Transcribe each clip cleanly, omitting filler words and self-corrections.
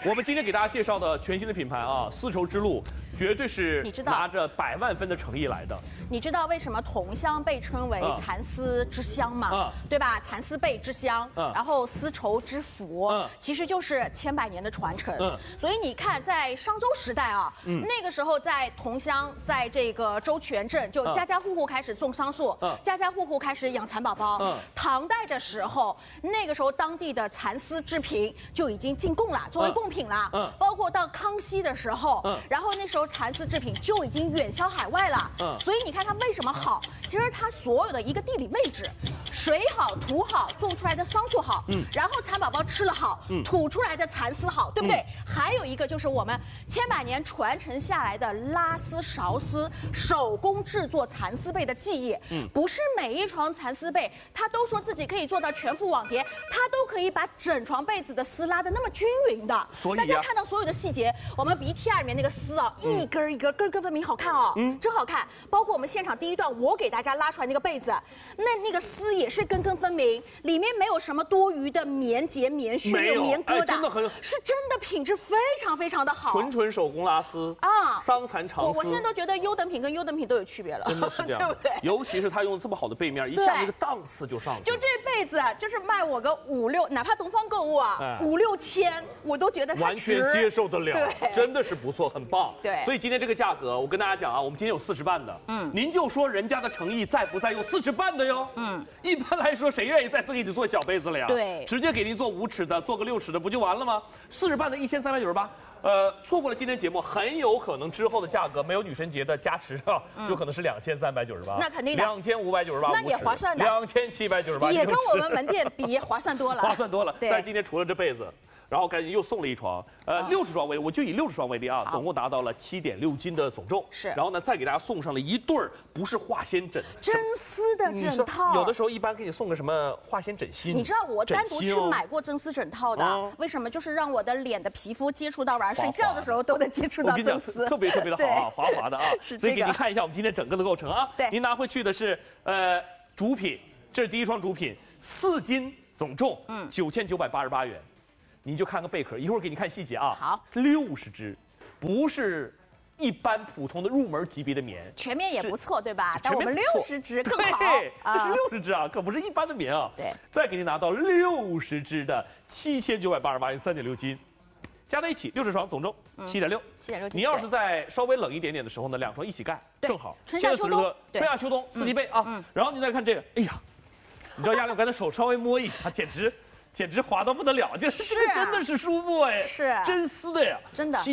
我们今天给大家介绍的全新的品牌啊，丝绸之路，绝对是拿着100万分的诚意来的。 你知道为什么桐乡被称为蚕丝之乡吗？对吧？蚕丝被之乡，然后丝绸之府，其实就是千百年的传承。所以你看，在商周时代啊，那个时候在桐乡，在这个周全镇，就家家户户开始种桑树，家家户户开始养蚕宝宝。唐代的时候，那个时候当地的蚕丝制品就已经进贡了，作为贡品了。包括到康熙的时候，然后那时候蚕丝制品就已经远销海外了。所以你看它为什么好？其实它所有的一个地理位置，水好土好，种出来的桑树好，然后蚕宝宝吃了好，吐出来的蚕丝好，对不对？还有一个就是我们千百年传承下来的拉丝勺丝手工制作蚕丝被的技艺。不是每一床蚕丝被它都说自己可以做到全覆网叠，它都可以把整床被子的丝拉得那么均匀的。所以大家看到所有的细节，我们 BTR 里面那个丝啊，一根一根根根分明，好看哦，真好看。包括我们现场第一段我给大家拉出来那个被子，那个丝也是根根分明，里面没有什么多余的棉结、棉絮、棉疙瘩， 真的是真的品质非常非常的好， 纯手工拉丝啊，桑蚕长丝。 我现在都觉得优等品跟优等品都有区别了， 真的是这样，对不对？尤其是他用这么好的被面，一下那个档次就上去了。 就这被子，就是卖我个5、6，哪怕东方购物啊，5、6千，我都觉得它完全接受得了，真的是不错，很棒。 对， 所以今天这个价格，我跟大家讲啊，我们今天有40瓣的，您就说人家的诚意在不在用40瓣的哟？一般来说谁愿意再给你做小被子了呀？ 对， 直接给您做5尺的，做个6尺的不就完了吗？40瓣的1398。错过了今天节目，很有可能之后的价格没有女神节的加持啊，就可能是2398。那肯定的 ，2598， 那也划算的 ，2798， 也跟我们门店比划算多了， 划算多了。但是今天除了这被子，然后赶紧又送了一床，60床为例，我就以60床为例啊，总共达到了7.6斤的总重。 是， 然后呢，再给大家送上了一对儿不是化纤枕， 真丝的枕套。 有的时候一般给你送个什么化纤枕芯， 你知道我单独去买过真丝枕套的，为什么？就是让我的脸的皮肤接触到，晚上睡觉的时候都能接触到真丝， 特别特别的好啊，滑滑的啊。 是这个。 所以给您看一下我们今天整个的构成啊。 对， 您拿回去的是主品，这是第一双主品，4斤总重，9988元。你就看个贝壳，一会儿给你看细节啊。 好 ，60只，不是一般普通的入门级别的棉， 全棉也不错，对吧？但我们60只更好。 对，这是60只啊，可不是一般的棉啊。 对， 再给你拿到60只的7988元，3.6斤，加在一起60床总重7.6。 7.6斤。 你要是在稍微冷一点点的时候呢，2床一起盖更好。 春夏秋冬， 春夏秋冬4级被啊。然后你再看这个，哎呀，你知道亚玲，我刚才手稍微摸一下，简直滑到不得了，就是真的是舒服哎， 是真丝的呀， 真的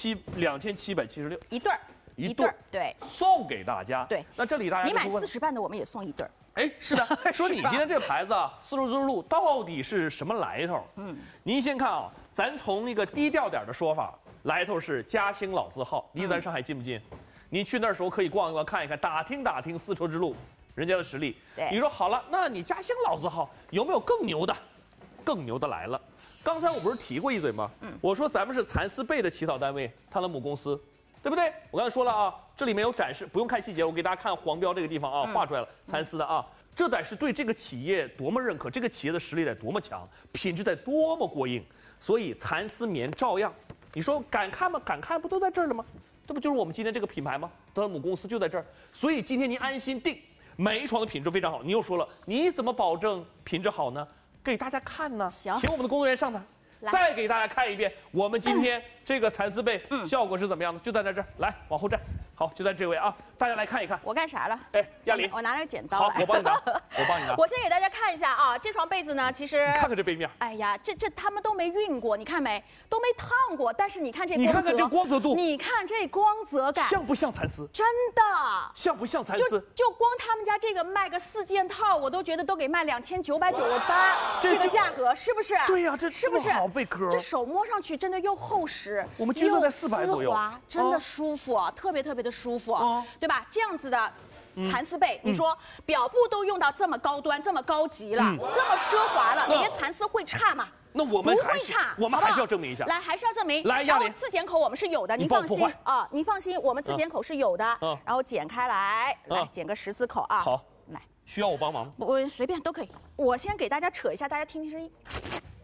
7700，2776一对儿， 对， 送给大家。 对， 那这里大家你买40瓣的，我们也送一对儿。 哎，是的，说你今天这个牌子啊，丝绸之路到底是什么来头？您先看啊，咱从那个低调点的说法，来头是嘉兴老字号，离咱上海近不近？你去那儿时候可以逛一逛，看一看，打听打听丝绸之路人家的实力。 对， 你说好了，那你嘉兴老字号有没有更牛的？更牛的来了，刚才我不是提过一嘴吗？我说咱们是蚕丝被的起草单位，它的母公司，对不对？我刚才说了啊，这里面有展示，不用看细节，我给大家看黄标这个地方啊，画出来了，蚕丝的啊，这得是对这个企业多么认可，这个企业的实力得多么强，品质得多么过硬，所以蚕丝棉照样，你说敢看吗？敢看不都在这儿了吗？这不就是我们今天这个品牌吗？它的母公司就在这儿，所以今天您安心订，每一床的品质非常好。你又说了，你怎么保证品质好呢？给大家看呢， 行， 请我们的工作人员上台，再给大家看一遍我们今天这个蚕丝被效果是怎么样的，就站在这儿，来往后站，好，就在这位啊，大家来看一看。 我干啥了？ 哎，亚玲， 我拿了个剪刀。 好，我帮你拿，我帮你拿。 我先给大家看一下啊，这床被子呢，其实看看这背面， 哎呀，这他们都没熨过，你看没？都没烫过，但是你看这光泽， 你看看这光泽度， 你看这光泽感， 像不像蚕丝？ 真的， 像不像蚕丝？ 就光他们家这个卖个4件套，我都觉得都给卖2998，这个价格是不是？ 对呀，这是不是好贝壳？ 这手摸上去真的又厚实， 我们均衡在400左右， 真的舒服，特别特别的舒服，对吧？这样子的。蚕丝被，你说表布都用到这么高端、这么高级了，这么奢华了，里面蚕丝会差吗？ 那我们不会差， 我们还是要证明一下。 来，还是要证明。 来，亚玲， 自剪口我们是有的，您放心啊，您放心，我们自剪口是有的。然后剪开来，来剪个10字口啊。 好， 来， 需要我帮忙吗？ 我随便都可以。我先给大家扯一下，大家听听声音。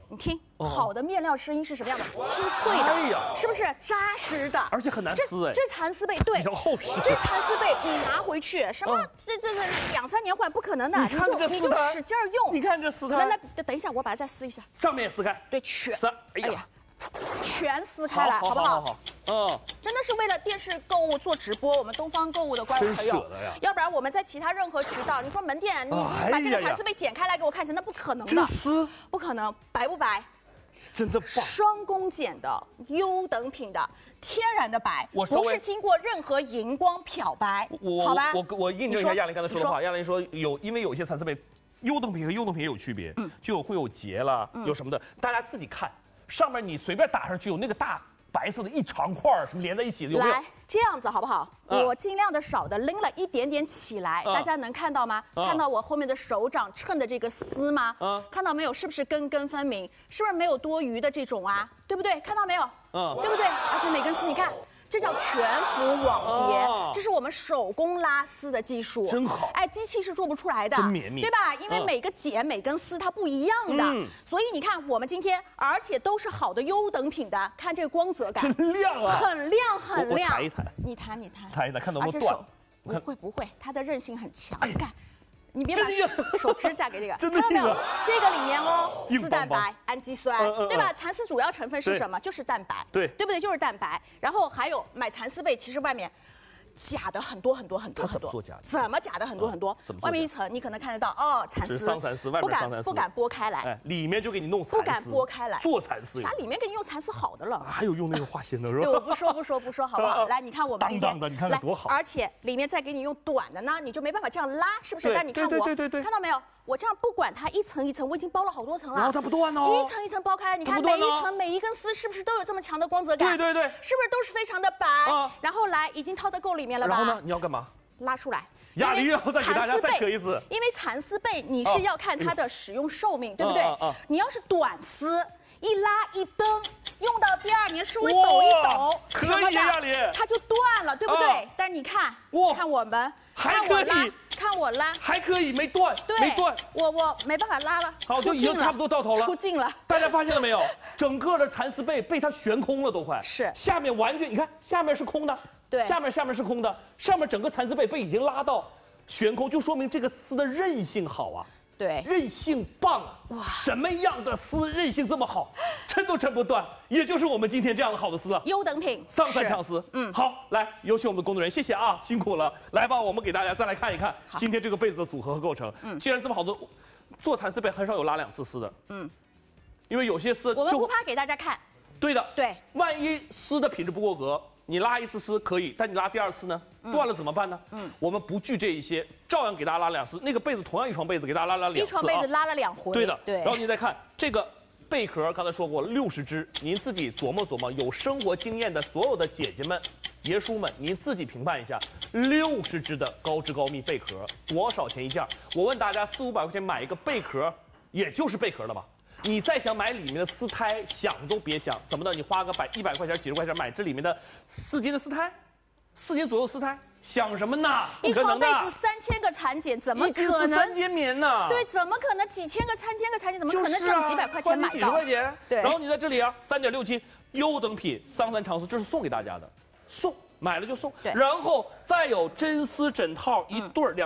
你听，好的面料声音是什么样的？清脆的，是不是扎实的？ 而且很难撕哎。 这蚕丝被，对， 比较厚实。 这蚕丝被你拿回去，什么这2、3年换不可能的，你就使劲用。 你看这丝胎。 来，等一下，我把它再撕一下。 上面也撕开。 对，全。 哎呀。 全撕开来，好不好？真的是为了电视购物做直播，我们东方购物的观众朋友，要不然我们在其他任何渠道，你说门店，你把这个蚕丝被剪开来给我看一下，那不可能的，不可能，白不白？ 真的棒！ 双工剪的优等品的天然的白，不是经过任何荧光漂白，好吧？ 我印证一下亚玲刚才说的话，亚玲说因为有一些蚕丝被优等品和优等品也有区别，就会有结了，有什么的，大家自己看。上面你随便打上去有那个大白色的一长块什么连在一起的，有没有？ 来，这样子好不好？我尽量的少的拎了一点点起来，大家能看到吗？看到我后面的手掌衬的这个丝吗？看到没有？是不是根根分明？是不是没有多余的这种啊？对不对？看到没有？对不对？而且每根丝你看。这叫全幅网叠，这是我们手工拉丝的技术， 真好。 哎，机器是做不出来的， 真绵密， 对吧？因为每个剪、每根丝它不一样的，所以你看我们今天，而且都是好的优等品的，看这个光泽感， 真亮啊， 很亮很亮。 我弹一弹， 你弹， 看能不能断？ 不会，它的韧性很强。你看。你别把手指甲给这个，看到没有？这个里面丝蛋白、氨基酸，对吧？蚕丝主要成分是什么？就是蛋白， 对不对？就是蛋白。然后还有买蚕丝被，其实外面假的很多。怎么假的很多？外面一层你可能看得到蚕丝， 桑蚕丝，外面桑蚕丝， 不敢剥开来， 里面就给你弄蚕丝， 不敢剥开来做蚕丝， 啥里面给你用蚕丝好的了？ 还有用那个化纤的是吧？ 对，我不说，好不好？来，你看我们今天当的，你看多好， 而且里面再给你用短的呢，你就没办法这样拉，是不是？但你看我， 对， 看到没有？我这样不管它一层一层，我已经包了好多层了， 然后它不断哦， 一层一层剥开来，你看每一层每一根丝是不是都有这么强的光泽感？ 对， 是不是都是非常的白？然后来已经掏得够里面了吧？ 然后呢？你要干嘛？ 拉出来。 亚玲要再给大家再扯一次， 因为蚕丝被你是要看它的使用寿命，对不对？你要是短丝，一拉一蹬，用到第2年稍微抖一抖， 可以亚玲， 它就断了，对不对？但你看，看我们。 还可以， 看我拉， 还可以，没断， 没断，我没办法拉了， 好，就已经差不多到头了， 出镜了。 大家发现了没有？整个的蚕丝被被它悬空了，都快是。 下面完全，你看下面是空的， 对， 下面是空的，上面整个蚕丝被已经拉到悬空，就说明这个丝的韧性好啊。 对， 韧性棒啊！哇，什么样的丝韧性这么好，抻都抻不断，也就是我们今天这样的好的丝了。 优等品， 桑蚕长丝。好，来有请我们的工作人员，谢谢啊，辛苦了。来吧，我们给大家再来看一看今天这个被子的组合和构成。既然这么好的，做蚕丝被很少有拉2次丝的。因为有些丝我们不怕给大家看。 对的， 对， 万一丝的品质不过格。你拉1次丝可以，但你拉第2次呢？断了怎么办呢？我们不惧这一些，照样给大家拉2次。那个被子同样一床被子，给大家拉2次。 一床被子拉了2回。 对的， 对。 然后您再看这个贝壳，刚才说过60只，您自己琢磨琢磨。有生活经验的所有的姐姐们、爷叔们，您自己评判一下，60只的高支高密贝壳多少钱一件？我问大家，400-500块钱买一个贝壳，也就是贝壳了吧？你再想买里面的丝胎，想都别想。怎么的？你花个100块钱、几十块钱买这里面的4斤的丝胎，4斤左右丝胎，想什么呢？ 一床被子3000个蚕茧，怎么可能 ？1斤3间棉呢？ 对，怎么可能几千个、3000个蚕茧，怎么可能挣几百块钱买到？ 几十块钱。 对。 然后你在这里啊，3.6斤优等品桑蚕长丝，这是送给大家的，送。买了就送，然后再有真丝枕套一对儿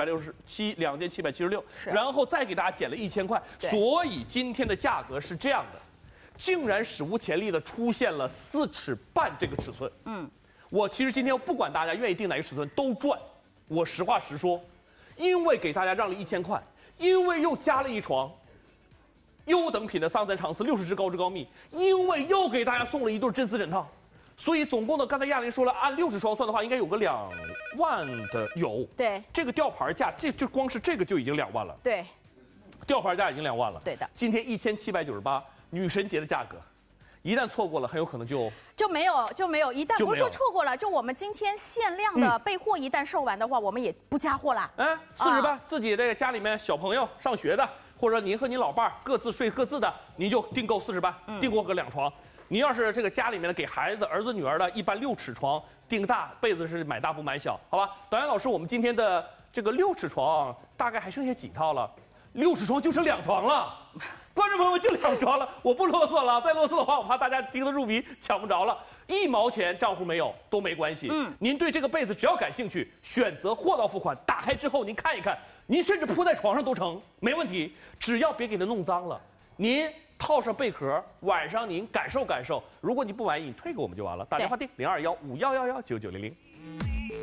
2767，2776，然后再给大家减了1000块，所以今天的价格是这样的，竟然史无前例的出现了4尺半这个尺寸。我其实今天不管大家愿意定哪个尺寸都赚，我实话实说，因为给大家让了1000块，因为又加了一床优等品的桑蚕长丝60只高支高密，因为又给大家送了一对真丝枕套。所以总共呢，刚才亚玲说了，按60双算的话，应该有个2万的有。 对， 这个吊牌价，这光是这个就已经2万了。 对， 吊牌价已经2万了。 对的。 今天1798，女神节的价格，一旦错过了，很有可能就没有。一旦不是说错过了，就我们今天限量的备货，一旦售完的话，我们也不加货了。 40万，自己这个家里面小朋友上学的，或者您和您老伴儿各自睡各自的，您就订购40万，订购个2床。您要是这个家里面的给孩子儿子女儿的，一般6尺床订大被子是买大不买小，好吧？导演老师，我们今天的这个6尺床大概还剩下几套了？6尺床就剩2床了， 观众朋友们就2桩了，我不啰嗦了，再啰嗦的话，我怕大家盯得入迷，抢不着了。1毛钱账户没有都没关系。您对这个被子只要感兴趣，选择货到付款，打开之后您看一看，您甚至铺在床上都成，没问题，只要别给它弄脏了。您套上贝壳，晚上您感受感受。如果你不满意，你退给我们就完了。打电话订021511199900。